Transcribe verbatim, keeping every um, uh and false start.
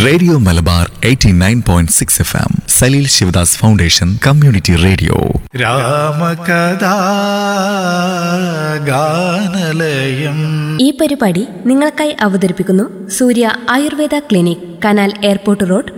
Radio Malabar eighty nine point six F M Saleel Sivadas foundation community radio. രാമകഥാ ഗാനലയം. ഈ പരിപാടി നിങ്ങൾക്കായി അവതരിപ്പിക്കുന്നു സൂര്യ Ayurveda clinic, canal airport road,